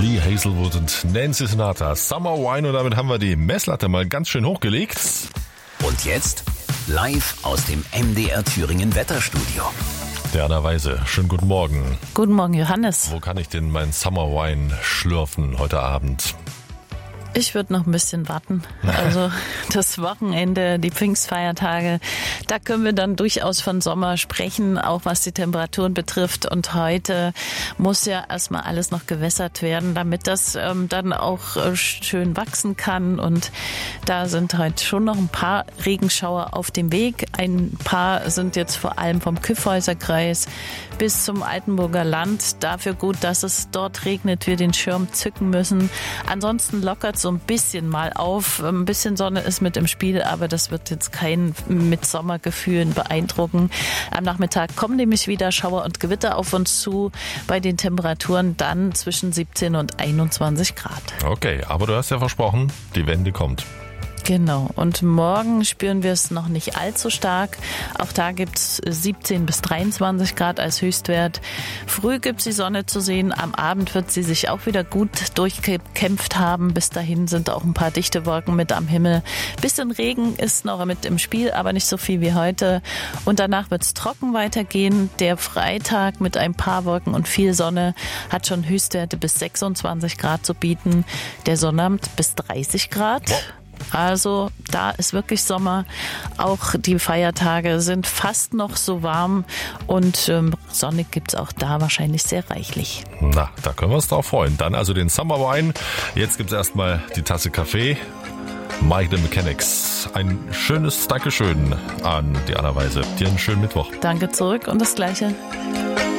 Lee Hazelwood und Nancy Sinatra. Summer Wine, und damit haben wir die Messlatte mal ganz schön hochgelegt. Und jetzt live aus dem MDR Thüringen Wetterstudio. Diana Weise, schönen guten Morgen. Guten Morgen, Johannes. Wo kann ich denn meinen Summer Wine schlürfen heute Abend? Ich würde noch ein bisschen warten. Also das Wochenende, die Pfingstfeiertage, da können wir dann durchaus von Sommer sprechen, auch was die Temperaturen betrifft. Und heute muss ja erstmal alles noch gewässert werden, damit das dann auch schön wachsen kann. Und da sind heute schon noch ein paar Regenschauer auf dem Weg. Ein paar sind jetzt vor allem vom Kyffhäuserkreis bis zum Altenburger Land. Dafür gut, dass es dort regnet, wir den Schirm zücken müssen. Ansonsten lockert so ein bisschen mal auf. Ein bisschen Sonne ist mit im Spiel, aber das wird jetzt kein mit Sommergefühlen beeindrucken. Am Nachmittag kommen nämlich wieder Schauer und Gewitter auf uns zu. Bei den Temperaturen dann zwischen 17 und 21 Grad. Okay, aber du hast ja versprochen, die Wende kommt. Genau. Und morgen spüren wir es noch nicht allzu stark. Auch da gibt es 17 bis 23 Grad als Höchstwert. Früh gibt es die Sonne zu sehen. Am Abend wird sie sich auch wieder gut durchgekämpft haben. Bis dahin sind auch ein paar dichte Wolken mit am Himmel. Bisschen Regen ist noch mit im Spiel, aber nicht so viel wie heute. Und danach wird es trocken weitergehen. Der Freitag mit ein paar Wolken und viel Sonne hat schon Höchstwerte bis 26 Grad zu bieten. Der Sonnabend bis 30 Grad. Wow. Also da ist wirklich Sommer. Auch die Feiertage sind fast noch so warm und Sonne gibt es auch da wahrscheinlich sehr reichlich. Na, da können wir uns drauf freuen. Dann also den Summer Wine. Jetzt gibt es erstmal die Tasse Kaffee. Mike the Mechanics. Ein schönes Dankeschön an Diana Weise. Dir einen schönen Mittwoch. Danke zurück und das Gleiche.